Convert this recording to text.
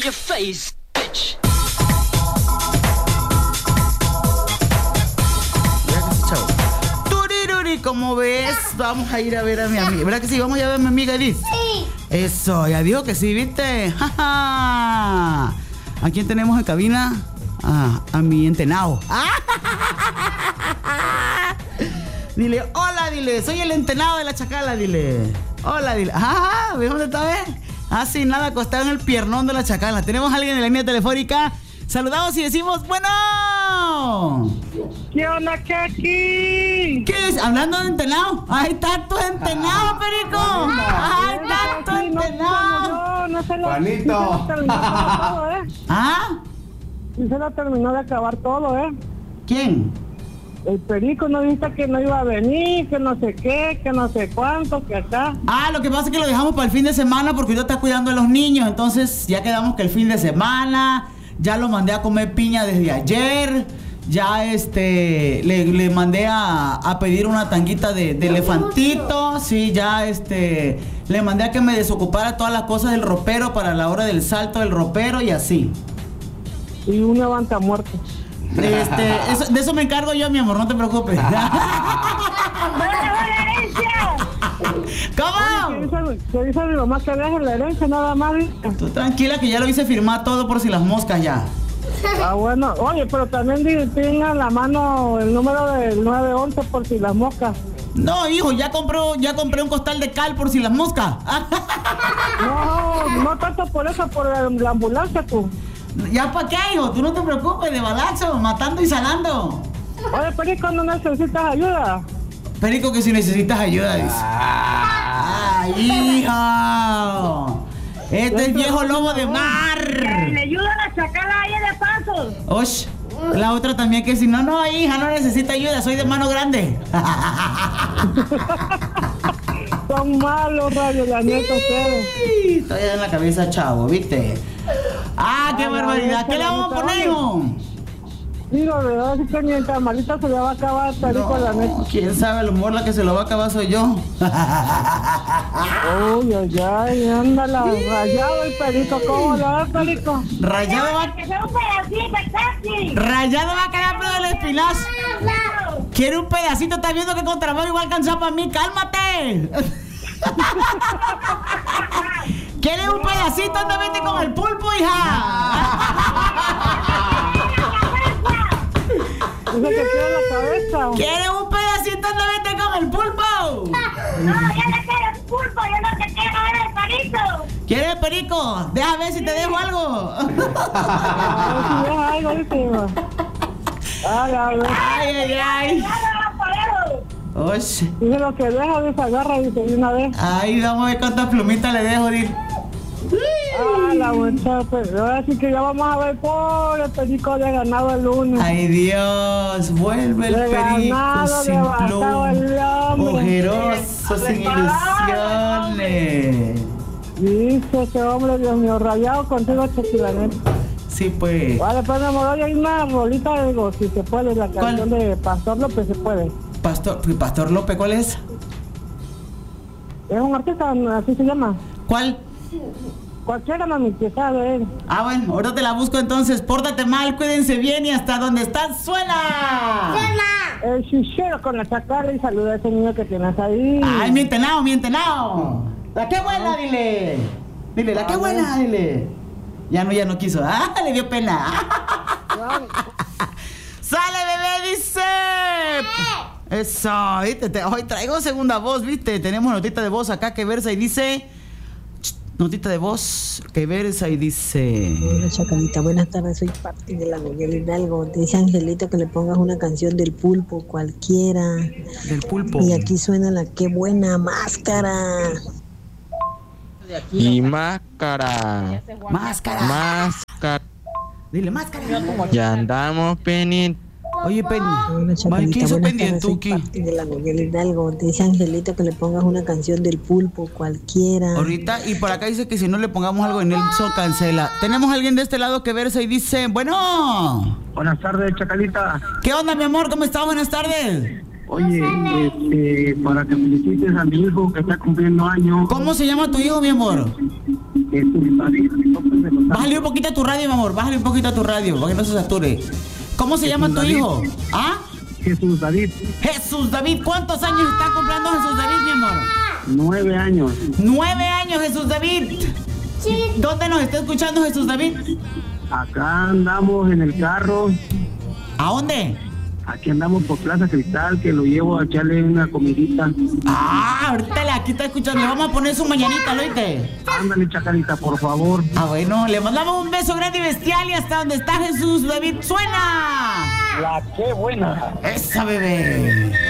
Your face, bitch. Turiruri, ¿cómo ves? Vamos a ir a ver a mi amiga. ¿Verdad que sí? Vamos a ir a ver a mi amiga Edith. Sí. Eso, ya dijo que sí, ¿viste? ¡Ja, ja! ¿A quién tenemos en cabina? A mi entenado. Dile, hola, dile, soy el entenado de la chacala, dile. Hola, dile. ¿Ves dónde está, ves? Sin nada, acostado en el piernón de la chacala. Tenemos a alguien en la línea telefónica. Saludamos y decimos, bueno. ¿Qué onda, Kaki? ¿Qué es? Hablando de entenado. Ahí está tu entenado, Perico. Ahí está tu entenado. No se lo Juanito. terminó todo, Y se lo terminó de acabar todo, ¿Quién? El Perico no dice que no iba a venir, que no sé qué, que no sé cuánto, que acá. Lo que pasa es que lo dejamos para el fin de semana porque yo está cuidando a los niños. Entonces ya quedamos que el fin de semana, ya lo mandé a comer piña desde ayer. Ya le mandé a pedir una tanguita de elefantito. Sí, ya le mandé a que me desocupara todas las cosas del ropero para la hora del salto del ropero y así. Y un levanta muerto. De eso me encargo yo, mi amor, no te preocupes. ¿Cómo? ¿Qué dice mi mamá que deje la herencia nada más? Tú tranquila que ya lo hice firmar todo por si las moscas ya. Bueno, oye, pero también tenga en la mano el número del 911 por si las moscas. No, hijo, ya compré un costal de cal por si las moscas. No tanto por eso, por la ambulancia, tú. ¿Ya para qué, hijo? Tú no te preocupes, de balazo, matando y sanando. Oye, Perico, ¿no necesitas ayuda? Perico, que si necesitas ayuda, dice. ¡Ay, hijo! Este es viejo lobo de mar. Me ayudan a sacarla ahí de paso. Osh, la otra también que si no, hija, no necesita ayuda, soy de mano grande. Son malos, radio, la neta, ustedes. Estoy en la cabeza, chavo, ¿viste? ¡Qué barbaridad! ¿Qué le vamos a poner, hijo? Digo, ¿verdad? Así que ni en camarita se le va a acabar Perico, la neta. ¿Quién sabe? A lo mejor la que se lo va a acabar soy yo. Ay, ándala, rayado el Perico, ¿cómo le va, Perico? Rayado va a quedar pero del espinazo. Quiere un pedacito, está viendo que contrabando igual alcanzar para mí, cálmate. ¿Quieres un pedacito? Anda, vete con el pulpo, hija. Dice que quiere la cabeza. ¿Quieres un pedacito? Anda, vete con el pulpo. No, yo no quiero el pulpo, yo no te quiero el perico. ¿Quieres perico? Deja ver si te dejo algo. Si deja algo, dice. Ay. Oye. Dice lo que deja, dice, agarra, dice, de una vez. Ay, vamos a ver cuántas plumitas le dejo, dice. La muchacha, pues, ahora sí que ya vamos a ver por el Perico de ganado el lunes. Ay, Dios, vuelve el perico sin pluma, ojeroso, sin ilusiones. Dice ese hombre, Dios mío, rayado contigo, Chequilaneta. Sí, pues. Vale, pues, mi amor, hoy hay una rolita, digo, si se puede, la canción de Pastor López, se puede. Pastor López, ¿cuál es? Es un artista, así se llama. ¿Cuál? Cualquiera, mami, que sabe él. Bueno, ahora te la busco entonces. Pórtate mal, cuídense bien y hasta donde estás, ¡suena! El chichero con la chacala y saluda a ese niño que tienes ahí. ¡Ay, mi entenado! ¡La que buena, dile! Dile, la que buena, dile. Ya no quiso. Le dio pena. ¡Sale, bebé! Dice. Eso, ¿viste? Hoy traigo segunda voz, ¿viste? Tenemos notita de voz acá que versa y dice. Notita de voz que versa y dice. Hola, Chacalita, buenas tardes, soy parte de la Miguel Hidalgo. Te dice Angelito que le pongas una canción del pulpo, cualquiera. Del pulpo. Y aquí suena la qué buena máscara. Y máscara. Máscara. Dile máscara. Ya andamos pendientes. Oye, Hola, Chacalita, ¿qué hizo buenas tardes, soy pendientuki? parte de la Miguel Hidalgo. Te dice Angelito que le pongas una canción del pulpo, cualquiera. Ahorita, y por acá dice que si no le pongamos algo en el sol cancela. Tenemos a alguien de este lado que versa y dice, bueno. Buenas tardes, Chacalita. ¿Qué onda, mi amor? ¿Cómo estás? Buenas tardes. Oye, para que felicites a mi hijo que está cumpliendo años. ¿Cómo se llama tu hijo, mi amor? David López de los Bájale un poquito a tu radio, mi amor. Bájale un poquito a tu radio, para que no se sature. ¿Cómo se llama tu David. hijo? ¿Ah? Jesús David, Jesús David. ¿Cuántos años está cumpliendo Jesús David, mi amor? 9 años. 9 años, Jesús David. ¿Dónde nos está escuchando Jesús David? Acá andamos en el carro. ¿A dónde? Aquí andamos por Plaza Cristal, que lo llevo a echarle una comidita. Ah, ahorita aquí está escuchando. Le vamos a poner su mañanita, ¿lo oíste? Ándale, Chacalita, por favor. Ah, bueno, le mandamos un beso grande y bestial y hasta donde está Jesús David. ¡Suena! La qué buena. ¡Esa bebé!